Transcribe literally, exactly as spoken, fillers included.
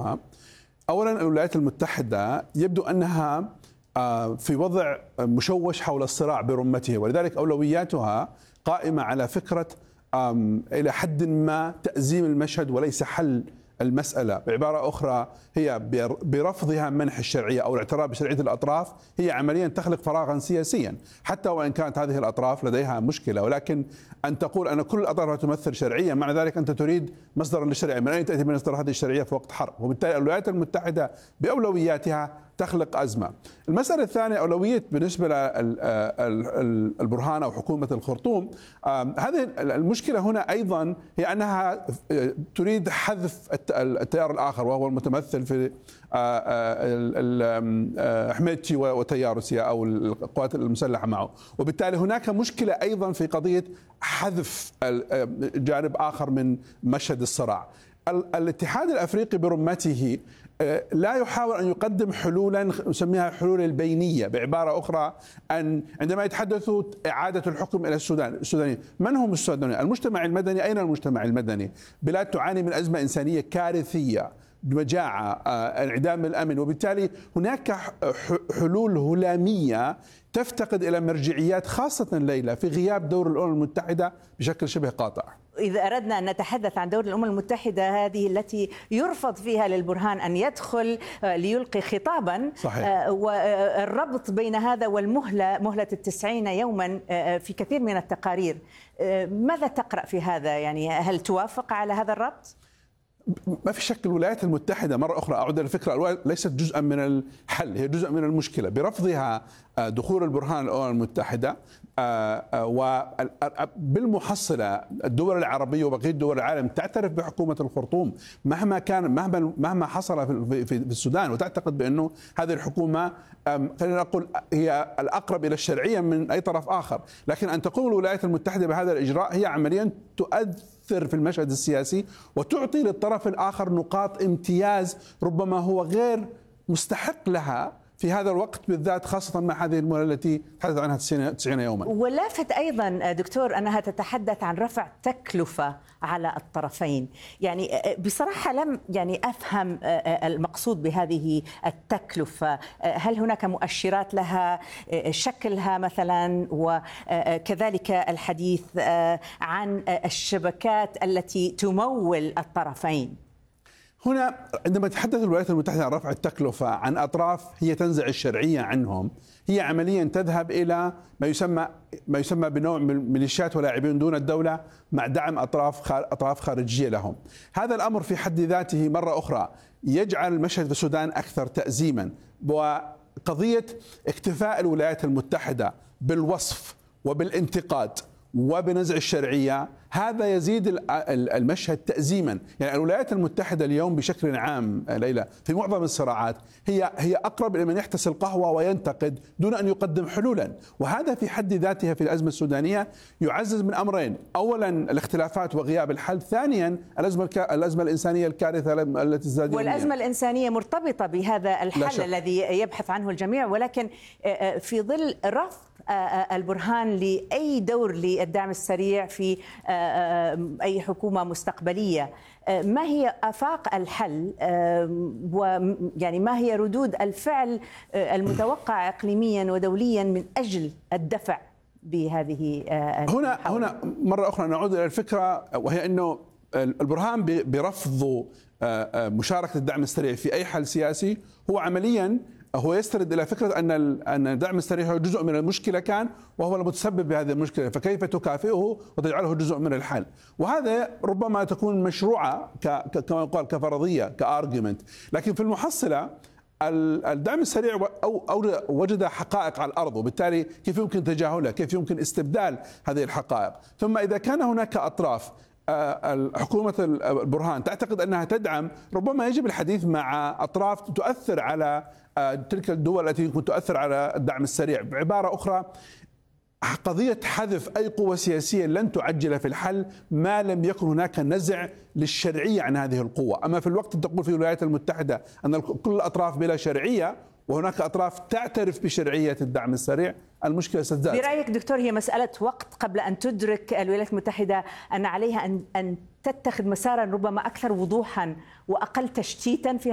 وياتها. اولا الولايات المتحده يبدو انها في وضع مشوش حول الصراع برمته، ولذلك اولوياتها قائمه على فكره الى حد ما تأزيم المشهد وليس حل المسألة. بعبارة أخرى هي برفضها منح الشرعية أو الاعتراف بشرعية الأطراف هي عمليا تخلق فراغا سياسيا، حتى وإن كانت هذه الأطراف لديها مشكلة. ولكن أن تقول أن كل الأطراف تمثل شرعية، معنى ذلك أنت تريد مصدرا للشرعية. من أين تأتي مصدر هذه الشرعية في وقت حرب؟ وبالتالي الولايات المتحدة بأولوياتها تخلق أزمة. المسألة الثانية أولوية بالنسبة للبرهان أو حكومة الخرطوم. هذه المشكلة هنا أيضا هي أنها تريد حذف التيار الآخر وهو المتمثل في حميتشي وتياروسيا أو القوات المسلحة معه، وبالتالي هناك مشكلة أيضا في قضية حذف جانب آخر من مشهد الصراع. الاتحاد الأفريقي برمته لا يحاول أن يقدم حلولا نسميها حلول البينية. بعبارة أخرى أن عندما يتحدثوا إعادة الحكم إلى السودان السوداني، من هم السودانيين؟ المجتمع المدني. أين المجتمع المدني؟ بلاد تعاني من أزمة إنسانية كارثية، مجاعة، انعدام الأمن، وبالتالي هناك حلول هلامية تفتقد إلى مرجعيات، خاصة ليلى في غياب دور الأمم المتحدة بشكل شبه قاطع. إذا أردنا أن نتحدث عن دور الأمم المتحدة، هذه التي يرفض فيها للبرهان أن يدخل ليلقي خطابا. صحيح. والربط بين هذا والمهلة، مهلة التسعين يوما في كثير من التقارير، ماذا تقرأ في هذا؟ يعني هل توافق على هذا الربط؟ ما في شك الولايات المتحدة مرة أخرى أعود الفكرة ليست جزءا من الحل، هي جزء من المشكلة برفضها دخول البرهان الأمم المتحدة. وبالمحصلة الدول العربية وبقية دول العالم تعترف بحكومة الخرطوم مهما كان مهما مهما حصل في السودان، وتعتقد بأنه هذه الحكومة خلينا نقول هي الأقرب إلى الشرعية من أي طرف آخر. لكن أن تقوم الولايات المتحدة بهذا الإجراء هي عمليا تؤثر في المشهد السياسي وتعطي للطرف الآخر نقاط امتياز ربما هو غير مستحق لها في هذا الوقت بالذات، خاصة مع هذه المهلة التي تحدث عنها تسعين يوما. ولافت أيضا دكتور أنها تتحدث عن رفع تكلفة على الطرفين. يعني بصراحة لم يعني أفهم المقصود بهذه التكلفة. هل هناك مؤشرات لها شكلها مثلا؟ وكذلك الحديث عن الشبكات التي تمول الطرفين. هنا عندما تحدث الولايات المتحدة عن رفع التكلفة عن أطراف هي تنزع الشرعية عنهم، هي عمليا تذهب إلى ما يسمى ما يسمى بنوع من ميليشيات ولاعبين دون الدولة مع دعم أطراف أطراف خارجية لهم. هذا الأمر في حد ذاته مرة أخرى يجعل المشهد في السودان أكثر تأزيما. وقضية اكتفاء الولايات المتحدة بالوصف وبالانتقاد وبنزع الشرعية هذا يزيد المشهد تأزيما. يعني الولايات المتحدة اليوم بشكل عام ليلى في معظم الصراعات هي هي أقرب إلى من يحتسي القهوة وينتقد دون أن يقدم حلولا، وهذا في حد ذاتها في الأزمة السودانية يعزز من أمرين: أولا الاختلافات وغياب الحل، ثانيا الأزمة الأزمة الإنسانية الكارثة التي ازدادت. والأزمة الإنسانية مرتبطة بهذا الحل الذي يبحث عنه الجميع، ولكن في ظل رفض البرهان لأي دور للدعم السريع في أي حكومة مستقبلية، ما هي آفاق الحل ويعني ما هي ردود الفعل المتوقعة إقليميا ودوليا من أجل الدفع بهذه هنا الحول. هنا مرة أخرى نعود إلى الفكرة، وهي أنه البرهان برفض مشاركة الدعم السريع في أي حل سياسي هو عمليا هو يستند إلى فكرة أن أن الدعم السريع هو جزء من المشكلة كان وهو المتسبب بهذه المشكلة، فكيف تكافئه وتجعله جزء من الحل؟ وهذا ربما تكون مشروعة كما يقال كفرضية كارجيومنت، لكن في المحصلة الدعم السريع أو أو وجد حقائق على الأرض، وبالتالي كيف يمكن تجاهلها؟ كيف يمكن استبدال هذه الحقائق؟ ثم إذا كان هناك أطراف حكومة البرهان تعتقد أنها تدعم، ربما يجب الحديث مع أطراف تؤثر على تلك الدول التي يمكن تؤثر على الدعم السريع. بعبارة أخرى قضية حذف أي قوة سياسية لن تعجل في الحل ما لم يكن هناك نزع للشرعية عن هذه القوة. أما في الوقت تقول في الولايات المتحدة أن كل الأطراف بلا شرعية وهناك أطراف تعترف بشرعية الدعم السريع، المشكلة ستزداد. برأيك دكتور هي مسألة وقت قبل أن تدرك الولايات المتحدة أن عليها أن أن تتخذ مسارا ربما أكثر وضوحا وأقل تشتيتا في